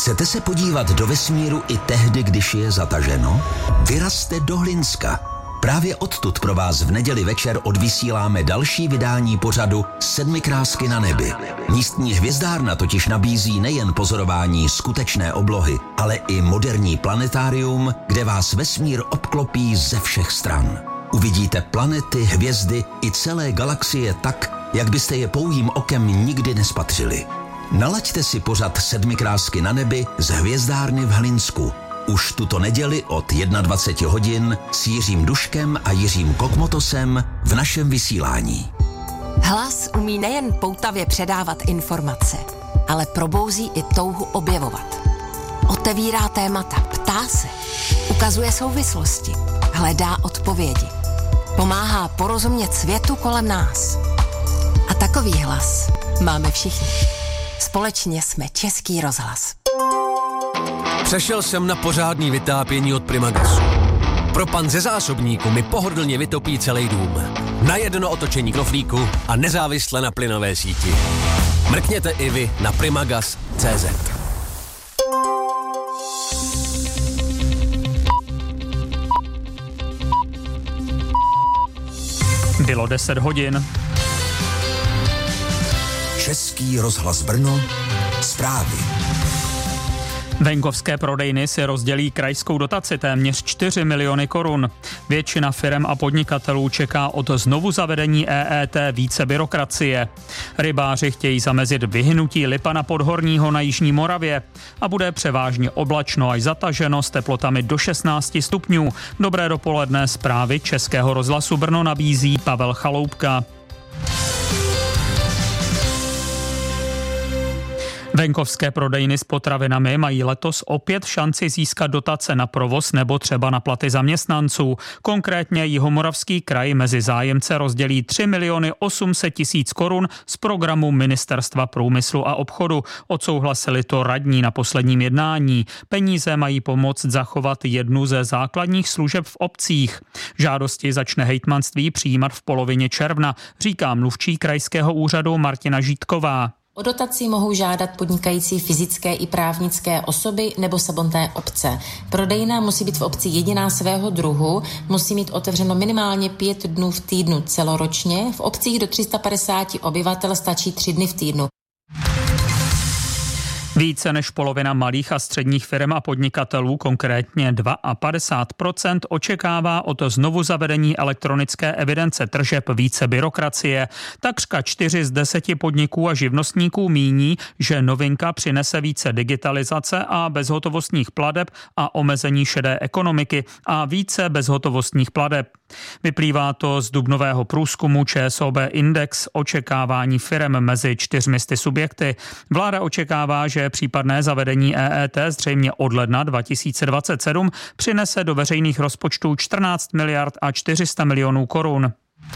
Chcete se podívat do vesmíru i tehdy, když je zataženo? Vyrazte do Hlinska. Právě odtud pro vás v neděli večer odvysíláme další vydání pořadu Sedmikrásky na nebi. Místní hvězdárna totiž nabízí nejen pozorování skutečné oblohy, ale i moderní planetárium, kde vás vesmír obklopí ze všech stran. Uvidíte planety, hvězdy i celé galaxie tak, jak byste je pouhým okem nikdy nespatřili. Nalaďte si pořad Sedmikrásky na nebi z hvězdárny v Hlinsku. Už tuto neděli od 21 hodin s Jiřím Duškem a Jiřím Kokmotosem v našem vysílání. Hlas umí nejen poutavě předávat informace, ale probouzí i touhu objevovat. Otevírá témata, ptá se, ukazuje souvislosti, hledá odpovědi. Pomáhá porozumět světu kolem nás. A takový hlas máme všichni. Společně jsme Český rozhlas. Přešel jsem na pořádný vytápění od Primagasu. Propan ze zásobníku mi pohodlně vytopí celý dům. Na jedno otočení knoflíku a nezávisle na plynové síti. Mrkněte i vy na primagas.cz. Bylo 10 hodin. Český rozhlas Brno, zprávy. Venkovské prodejny si rozdělí krajskou dotaci téměř 4 miliony korun. Většina firem a podnikatelů čeká od znovu zavedení EET více byrokracie. Rybáři chtějí zamezit vyhynutí lipana podhorního na jižní Moravě a bude převážně oblačno až zataženo s teplotami do 16 stupňů. Dobré dopoledne, zprávy Českého rozhlasu Brno nabízí Pavel Chaloupka. Venkovské prodejny s potravinami mají letos opět šanci získat dotace na provoz nebo třeba na platy zaměstnanců. Konkrétně Jihomoravský kraj mezi zájemce rozdělí 3 800 000 korun z programu Ministerstva průmyslu a obchodu. Odsouhlasili to radní na posledním jednání. Peníze mají pomoct zachovat jednu ze základních služeb v obcích. Žádosti začne hejtmanství přijímat v polovině června, říká mluvčí krajského úřadu Martina Žítková. O dotaci mohou žádat podnikající fyzické i právnické osoby nebo samotné obce. Prodejna musí být v obci jediná svého druhu, musí mít otevřeno minimálně 5 dnů v týdnu celoročně, v obcích do 350 obyvatel stačí 3 dny v týdnu. Více než polovina malých a středních firm a podnikatelů, konkrétně 52%, očekává od znovu zavedení elektronické evidence tržeb více byrokracie. Takřka 4 z 10 podniků a živnostníků míní, že novinka přinese více digitalizace a bezhotovostních plateb a omezení šedé ekonomiky a více bezhotovostních plateb. Vyplývá to z dubnového průzkumu ČSOB Index očekávání firem mezi 400 subjekty. Vláda očekává, že případné zavedení EET zřejmě od ledna 2027 přinese do veřejných rozpočtů 14 miliard a 400 milionů korun.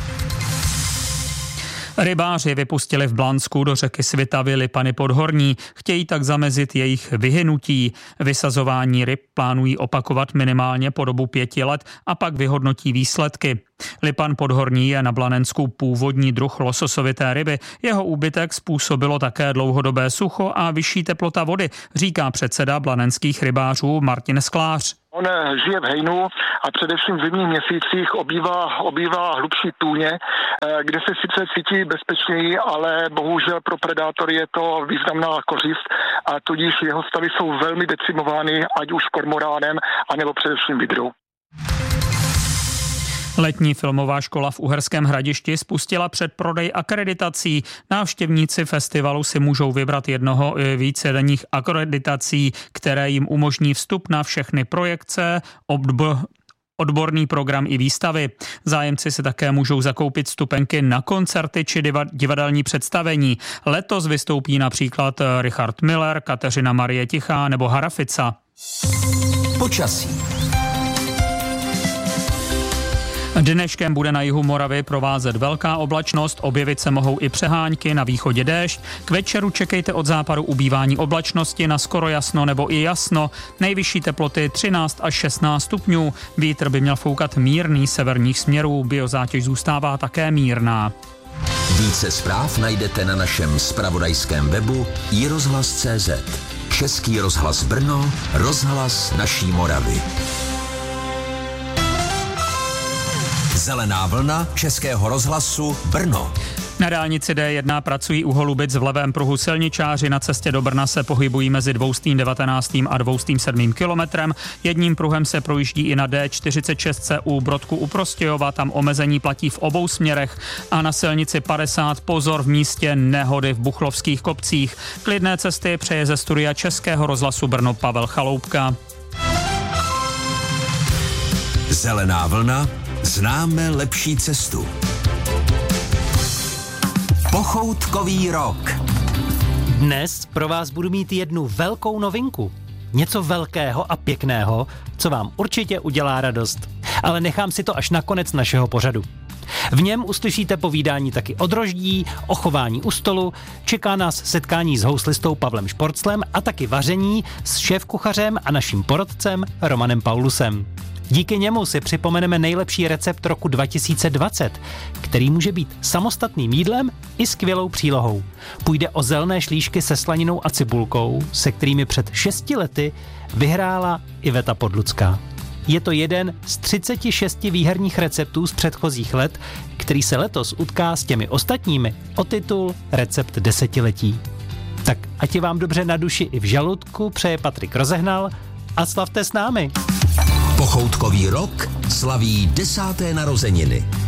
Rybáři vypustili v Blansku do řeky Svitavy lipany podhorní, chtějí tak zamezit jejich vyhynutí. Vysazování ryb plánují opakovat minimálně po dobu 5 let a pak vyhodnotí výsledky. Lipan podhorní je na Blanensku původní druh lososovité ryby. Jeho úbytek způsobilo také dlouhodobé sucho a vyšší teplota vody, říká předseda blanenských rybářů Martin Sklář. On žije v hejnu a především v zimních měsících obývá hlubší tůně, kde se sice cítí bezpečněji, ale bohužel pro predátory je to významná kořist a tudíž jeho stavy jsou velmi decimovány, ať už kormoránem, anebo především vydrou. Letní filmová škola v Uherském Hradišti spustila předprodej akreditací. Návštěvníci festivalu si můžou vybrat jednoho i více denních akreditací, které jim umožní vstup na všechny projekce, odborný program i výstavy. Zájemci si také můžou zakoupit vstupenky na koncerty či divadelní představení. Letos vystoupí například Richard Miller, Kateřina Marie Tichá nebo Harafica. Počasí. Dneškem bude na jihu Moravy provázet velká oblačnost, objevit se mohou i přehánky, na východě déšť. K večeru čekejte od západu ubývání oblačnosti na skoro jasno nebo i jasno. Nejvyšší teploty 13 až 16 stupňů. Vítr by měl foukat mírný severních směrů, biozátěž zůstává také mírná. Více zpráv najdete na našem zpravodajském webu iRozhlas.cz. Český rozhlas Brno, rozhlas naší Moravy. Zelená vlna Českého rozhlasu Brno. Na dálnici D1 pracují u Holubic v levém pruhu silničáři. Na cestě do Brna se pohybují mezi 219. a 207. kilometrem. Jedním pruhem se projíždí i na D46 u Brodku u Prostějova. Tam omezení platí v obou směrech. A na silnici 50 pozor v místě nehody v Buchlovských kopcích. Klidné cesty přeje ze studia Českého rozhlasu Brno Pavel Chaloupka. Zelená vlna. Známe lepší cestu. Pochoutkový rok. Dnes pro vás budu mít jednu velkou novinku. Něco velkého a pěkného, co vám určitě udělá radost. Ale nechám si to až na konec našeho pořadu. V něm uslyšíte povídání taky o droždí, o chování u stolu, čeká nás setkání s houslistou Pavlem Šporclem a taky vaření s šéfkuchařem a naším porodcem Romanem Paulusem. Díky němu si připomeneme nejlepší recept roku 2020, který může být samostatným jídlem i skvělou přílohou. Půjde o zelné šlíšky se slaninou a cibulkou, se kterými před 6 lety vyhrála Iveta Podlucká. Je to jeden z 36 výherních receptů z předchozích let, který se letos utká s těmi ostatními o titul Recept desetiletí. Tak ať je vám dobře na duši i v žaludku, přeje Patrik Rozehnal a slavte s námi. Pochoutkový rok slaví 10. narozeniny.